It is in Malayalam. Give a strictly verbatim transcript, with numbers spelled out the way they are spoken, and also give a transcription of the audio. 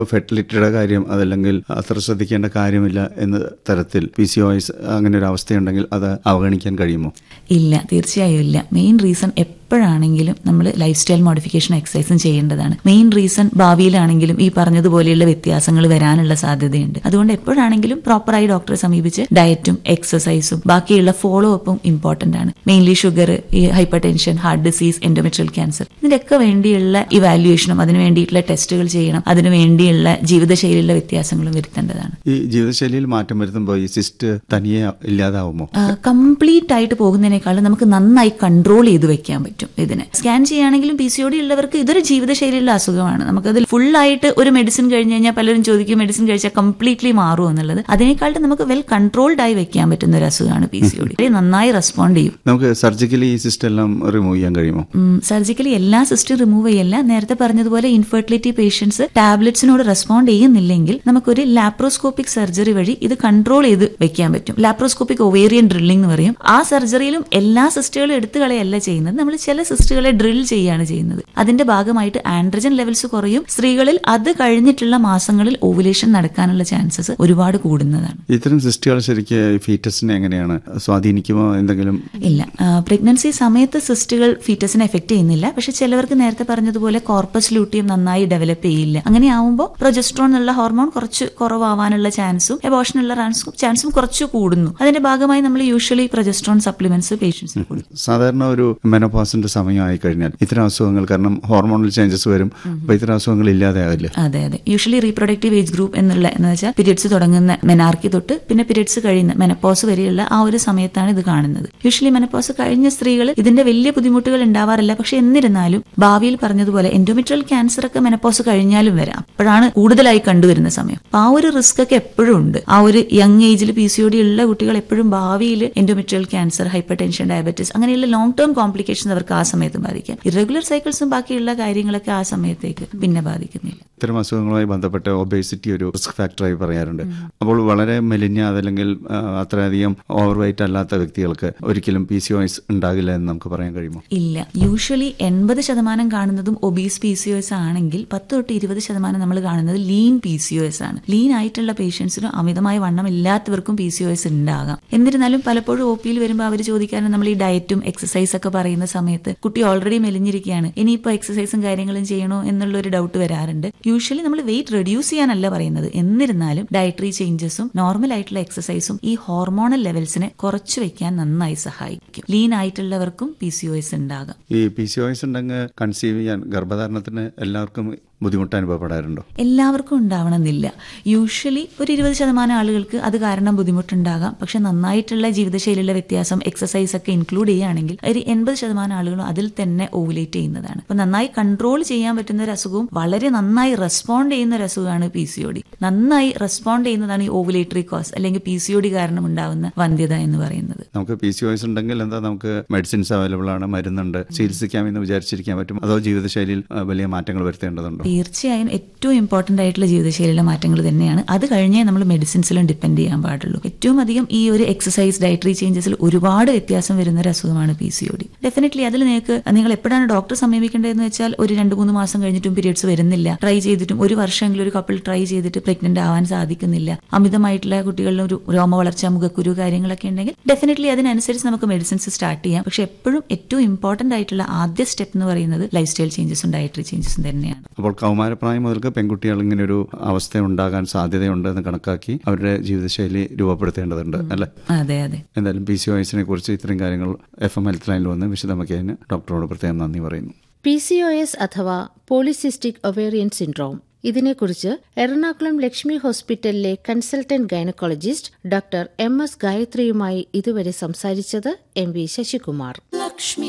ഫെർട്ടിലിറ്റിയുടെ കാര്യം അതല്ലെങ്കിൽ അത്ര ശ്രദ്ധിക്കേണ്ട കാര്യമില്ല എന്ന തരത്തിൽ പി സി ഒ എസ് അങ്ങനെ ഒരു അവസ്ഥയുണ്ടെങ്കിൽ അത് അവഗണിക്കാൻ കഴിയുമോ? ഇല്ല, തീർച്ചയായും ഇല്ല. മെയിൻ റീസൺ എപ്പോഴാണെങ്കിലും നമ്മൾ ലൈഫ് സ്റ്റൈൽ മോഡിഫിക്കേഷൻ എക്സസൈസും ചെയ്യേണ്ടതാണ്. മെയിൻ റീസൺ ഭാവിയിലാണെങ്കിലും ഈ പറഞ്ഞതുപോലെയുള്ള വ്യത്യാസങ്ങൾ വരാനുള്ള സാധ്യതയുണ്ട്. അതുകൊണ്ട് എപ്പോഴാണെങ്കിലും പ്രോപ്പറായി ഡോക്ടറെ സമീപിച്ച് ഡയറ്റും എക്സസൈസും ബാക്കിയുള്ള ഫോളോ അപ്പും ഇമ്പോർട്ടന്റ് ആണ്. മെയിൻലി ഷുഗർ, ഈ hyper tension, heart disease, endometrial cancer, ഇതിനൊക്കെ വേണ്ടിയുള്ള ഇവാലുവേഷനും അതിനു വേണ്ടിയിട്ടുള്ള ടെസ്റ്റുകൾ ചെയ്യണം. അതിനു വേണ്ടിയുള്ള ജീവിതശൈലിയിലെ വ്യത്യാസങ്ങളും വരുത്തേണ്ടതാണ്. ഈ ജീവിതശൈലിയിൽ മാറ്റം വരുത്തുമ്പോൾ ഈ സിസ്റ്റ് തനിയെ ഇല്ലാതാവുമോ? കംപ്ലീറ്റ് ആയിട്ട് പോകുന്നതിനേക്കാളും നമുക്ക് നന്നായി കൺട്രോൾ ചെയ്ത് വെക്കാൻ പറ്റും. ഇതിന് സ്കാൻ ചെയ്യുകയാണെങ്കിലും പി സി ഒ ഡി ഉള്ളവർക്ക് ഇതൊരു ജീവിതശൈലിയിലുള്ള അസുഖമാണ്. നമുക്കതിൽ ഫുൾ ആയിട്ട് ഒരു മെഡിസിൻ കഴിഞ്ഞ് കഴിഞ്ഞാൽ പലരും ചോദിക്കും മെഡിസിൻ കഴിച്ചാൽ കംപ്ലീറ്റ്ലി മാറുമോ എന്നുള്ളത്. അതിനേക്കാളും നമുക്ക് വെൽ കൺട്രോൾഡ് ആയി വെക്കാൻ പറ്റുന്ന ഒരു അസുഖമാണ് പി സി ഒ ഡി. നന്നായി റെസ്പോണ്ട് ചെയ്യും. നമുക്ക് സർജിക്കലി ഈ സിസ്റ്റ് എല്ലാം റിമൂവ് ചെയ്യാൻ കഴിയുമോ? സർജിക്കലി എല്ലാ സിസ്റ്റും റിമൂവ് ചെയ്യല്ല. നേരത്തെ പറഞ്ഞതുപോലെ ഇൻഫെർട്ടിലിറ്റി പേഷ്യൻസ് ടാബ്ലറ്റ്സിനോട് റെസ്പോണ്ട് ചെയ്യുന്നില്ലെങ്കിൽ നമുക്കൊരു ലാപ്രോസ്കോപ്പിക് സർജറി വഴി ഇത് കൺട്രോൾ ചെയ്ത് വെക്കാൻ പറ്റും. ലാപ്രോസ്കോപ്പിക് ഒവേറിയൻ ഡ്രില്ലിംഗ് എന്ന് പറയും. ആ സർജറിയിലും എല്ലാ സിസ്റ്റുകളും എടുത്തു കളയല്ല ചെയ്യുന്നത്. നമ്മൾ ചില സിസ്റ്റുകളെ ഡ്രിൽ ചെയ്യാണ് ചെയ്യുന്നത്. അതിന്റെ ഭാഗമായിട്ട് ആൻഡ്രജൻ ലെവൽസ് കുറയും. സ്ത്രീകളിൽ അത് കഴിഞ്ഞിട്ടുള്ള മാസങ്ങളിൽ ഓവുലേഷൻ നടക്കാനുള്ള ചാൻസസ് ഒരുപാട് കൂടുന്നതാണ്. ഇത്തരം സിസ്റ്റുകൾ ശരിക്കും ഫീറ്റസിനെ എങ്ങനെയാണ് സ്വാധീനിക്കുമോ? എന്തെങ്കിലും ഇല്ല, പ്രഗ്നൻസി സമയത്ത് സിസ്റ്റുകൾ ഫീറ്റസിനെ എഫക്ട് ചെയ്യുന്നില്ല. പക്ഷെ ചിലവർക്ക് നേരത്തെ പറഞ്ഞതുപോലെ കോർപ്പസ് ലൂട്ടിയം നന്നായി ഡെവലപ്പ് ചെയ്യില്ല. അങ്ങനെ ആവുമ്പോൾ പ്രൊജസ്ട്രോൺ എന്നുള്ള ഹോർമോൺ കുറച്ച് കുറവാവാനുള്ള ചാൻസും എബോർഷനുള്ള ചാൻസും കുറച്ച് കൂടുന്നു. അതിന്റെ ഭാഗമായി നമ്മൾ യൂഷ്വലി പ്രൊജസ്ട്രോൺ സപ്ലിമെന്റ്സ് പേഷ്യൻസിന് കൊടുക്കും. സാധാരണ ഒരു മെനോപോസിന്റെ സമയമായി കഴിഞ്ഞാൽ ഇത്തരം അസുഖങ്ങൾ, കാരണം ഹോർമോണൽ ചേഞ്ചസ് വരും, അപ്പൊ ഇത്തരം അസുഖങ്ങൾ ഇല്ലാതെയാകില്ല. അതെ അതെ യൂഷ്വലി റീപ്രൊഡക്റ്റീവ് ഏജ് ഗ്രൂപ്പ് എന്നുള്ള എന്ന് വെച്ചാൽ പീരിയഡ്സ് തുടങ്ങുന്ന മെനാർക്കി തൊട്ട് പിന്നെ പീരിയഡ്സ് കഴിയുന്ന മെനപ്പോസ് വരെയുള്ള ആ ഒരു സമയത്താണ് ഇത് കാണുന്നത്. യൂഷ്വലി മെനപ്പോസ് കഴിഞ്ഞ സ്ത്രീകൾ ഇതിന്റെ വലിയ ബുദ്ധിമുട്ടുകൾ ഉണ്ടാവാറില്ല. പക്ഷെ എന്നിരുന്നാലും ഭാവിയിൽ പറഞ്ഞതുപോലെ എൻഡോമെട്രിയൽ ക്യാൻസർ ഒക്കെ മെനപ്പോസ് കഴിഞ്ഞാലും വരാം. അപ്പോഴാണ് കൂടുതലായി കണ്ടുവരുന്ന സമയം. ആ ഒരു റിസ്ക് ഒക്കെ എപ്പോഴും ഉണ്ട്. ആ ഒരു യങ് ഏജിൽ പി സി ഒ ഡി ഉള്ള കുട്ടികൾ എപ്പോഴും ഭാവിയിൽ endometrial cancer, hyper tension, diabetes അങ്ങനെയുള്ള ലോങ് ടേം കോംപ്ലിക്കേഷൻസ് അവർക്ക് ആ സമയത്ത് ബാധിക്കാം. ഇറഗുലർ സൈക്കിൾസും ബാക്കിയുള്ള കാര്യങ്ങളൊക്കെ ആ സമയത്തേക്ക് പിന്നെ ബാധിക്കുന്നില്ല. ഇത്തരം അസുഖങ്ങളുമായി ബന്ധപ്പെട്ട് ഒബേസിറ്റി ഒരു റിസ്ക് ഫാക്ടറായി പറയാറുണ്ട്. അപ്പോൾ വളരെ മെലിഞ്ഞ അതല്ലെങ്കിൽ അത്രയധികം ഓവർ വെയിറ്റ് അല്ലാത്ത വ്യക്തികൾക്ക് ഒരിക്കലും പി സി ഒ എസ് ഉണ്ടാകില്ല എന്ന് നമുക്ക് പറയാൻ കഴിയുമോ? ഇല്ല, യൂഷ്വലി എൺപത് ശതമാനം കാണുന്നതും obese P C O S ആണെങ്കിൽ പത്ത് തൊട്ട് ഇരുപത് ശതമാനം നമ്മൾ കാണുന്നത് lean P C O S ആണ്. ലീൻ ആയിട്ടുള്ള പേഷ്യൻസിനും അമിതമായ വണ്ണം ഇല്ലാത്തവർക്കും പി സി ഒ എസ് ഉണ്ടാകാം. എന്നിരുന്നാലും പലപ്പോഴും ഒ പിയിൽ വരുമ്പോൾ അവർ ചോദിക്കാനും നമ്മൾ ഈ ഡയറ്റും എക്സസൈസ് ഒക്കെ പറയുന്ന സമയത്ത് കുട്ടി ഓൾറെഡി മെലിഞ്ഞിരിക്കുകയാണ്, ഇനിയിപ്പോൾ എക്സസൈസും കാര്യങ്ങളും ചെയ്യണോ എന്നുള്ളൊരു ഡൗട്ട് വരാറുണ്ട്. യൂഷ്വലി നമ്മൾ വെയിറ്റ് റെഡ്യൂസ് ചെയ്യാനല്ല പറയുന്നത്. എന്നിരുന്നാലും ഡയറ്ററി ചേഞ്ചസും നോർമൽ ആയിട്ടുള്ള എക്സസൈസും ഈ ഹോർമോണൽ ലെവൽസിനെ കുറച്ചു വെക്കാൻ നന്നായി സഹായിക്കും. Lean ആയിട്ടുള്ളവർക്കും P C O S ഉണ്ടാകാം. ഈ പി സി ഒ എസ് ഉണ്ടെങ്കിൽ കൺസീവ് ചെയ്യാൻ, ഗർഭധാരണത്തിന് എല്ലാവർക്കും ബുദ്ധിമുട്ട് അനുഭവപ്പെടാറുണ്ടോ? എല്ലാവർക്കും ഉണ്ടാവണമെന്നില്ല. യൂഷ്വലി ഒരു ഇരുപത് ശതമാനം ആളുകൾക്ക് അത് കാരണം ബുദ്ധിമുട്ടുണ്ടാകാം. പക്ഷെ നന്നായിട്ടുള്ള ജീവിതശൈലിയിലെ വ്യത്യാസം, എക്സസൈസ് ഒക്കെ ഇൻക്ലൂഡ് ചെയ്യുകയാണെങ്കിൽ ഒരു എൺപത് ശതമാനം ആളുകളും അതിൽ തന്നെ ഓവുലേറ്റ് ചെയ്യുന്നതാണ്. അപ്പൊ നന്നായി കൺട്രോൾ ചെയ്യാൻ പറ്റുന്ന ഒരു അസുഖവും വളരെ നന്നായി റെസ്പോണ്ട് ചെയ്യുന്ന ഒരു അസുഖമാണ് പി സി ഒ ഡി. നന്നായി റെസ്പോണ്ട് ചെയ്യുന്നതാണ് ഈ ഓവുലേറ്ററി കോസ് അല്ലെങ്കിൽ പി സി ഒ ഡി കാരണം ഉണ്ടാവുന്ന വന്ധ്യത എന്ന് പറയുന്നത്. നമുക്ക് പി സി ഒ എസ് ഉണ്ടെങ്കിൽ എന്താ, നമുക്ക് മെഡിസിൻസ് അവൈലബിൾ ആണ്, മരുന്നുണ്ട്, ചികിത്സിക്കാമെന്ന് വിചാരിച്ചിരിക്കാൻ പറ്റും. അതോ ജീവിതശൈലിയിൽ വലിയ മാറ്റങ്ങൾ വരുത്തേണ്ടതുണ്ടോ? തീർച്ചയായും ഏറ്റവും ഇമ്പോർട്ടന്റ് ആയിട്ടുള്ള ജീവിതശൈലിയിലെ മാറ്റങ്ങൾ തന്നെയാണ്. അത് കഴിഞ്ഞേ നമ്മൾ മെഡിസിൻസിലും ഡിപ്പെൻഡ് ചെയ്യാൻ പാടുള്ളൂ. ഏറ്റവും അധികം ഈ ഒരു എക്സസൈസ്, ഡയറ്ററി ചേഞ്ചസിൽ ഒരുപാട് വ്യത്യാസം വരുന്ന ഒരു അസുഖമാണ് P C O D. Definitely അതിൽ നിങ്ങൾക്ക് നിങ്ങൾ എപ്പോഴാണ് ഡോക്ടറെ സമീപിക്കേണ്ടതെന്ന് വെച്ചാൽ ഒരു രണ്ട് മൂന്ന് മാസം കഴിഞ്ഞിട്ടും പീരിയഡ്സ് വരുന്നില്ല, ട്രൈ ചെയ്തിട്ടും ഒരു വർഷമെങ്കിലും ഒരു കപ്പിൾ ട്രൈ ചെയ്തിട്ട് പ്രഗ്നന്റ് ആവാൻ സാധിക്കുന്നില്ല, അമിതമായിട്ടുള്ള കുട്ടികളിലും ഒരു രോമ വളർച്ച, മുഖക്കുരു കാര്യങ്ങളൊക്കെ ഉണ്ടെങ്കിൽ ഡെഫിനറ്റ്ലി അതിനനുസരിച്ച് നമുക്ക് മെഡിസിൻസ് സ്റ്റാർട്ട് ചെയ്യാം. പക്ഷെ എപ്പോഴും ഏറ്റവും ഇമ്പോർട്ടന്റ് ആയിട്ടുള്ള ആദ്യ സ്റ്റെപ്പ് എന്ന് പറയുന്നത് ലൈഫ് സ്റ്റൈൽ ചേഞ്ചസും ഡയറ്ററി ചേഞ്ചസും തന്നെയാണ്. അപ്പോൾ കൗമാരപ്രായം മുതൽക്ക് പെൺകുട്ടികൾ ഇങ്ങനെ ഒരു അവസ്ഥ ഉണ്ടാകാൻ സാധ്യതയുണ്ട് എന്ന് കണക്കാക്കി അവരുടെ ജീവിതശൈലി രൂപപ്പെടുത്തേണ്ടതുണ്ട് അല്ലെ? അതെ അതെ. എന്തായാലും പി സി ഒ എസിനെ കുറിച്ച് ഇത്രയും കാര്യങ്ങൾ എഫ് എം ഹെൽത്ത് ലൈനിൽ വന്ന് വിശദമാക്കിയതിന് ഡോക്ടറോട് പ്രത്യേകം നന്ദി പറയുന്നു. പി സി ഒ എസ് അഥവാ പോളിസിസ്റ്റിക് ഒവേറിയൻ സിൻഡ്രോം, ഇതിനെക്കുറിച്ച് എറണാകുളം ലക്ഷ്മി ഹോസ്പിറ്റലിലെ consultant gynaecologist doctor M S ഗായത്രിയുമായി ഇതുവരെ സംസാരിച്ചത് എം വി ശശികുമാർ.